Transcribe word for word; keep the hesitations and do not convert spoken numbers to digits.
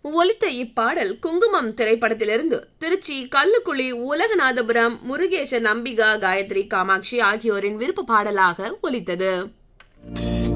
ஒலித்த இப்பாடல் குங்குமம் திரைப்படத்திலிருந்து திருச்சி கல்லுக்குழி உலகநாதபுரம் முருகேச நம்பிகா காயத்ரி காமாட்சி ஆகியோரின் விருப்ப பாடலாக ஒலித்தது.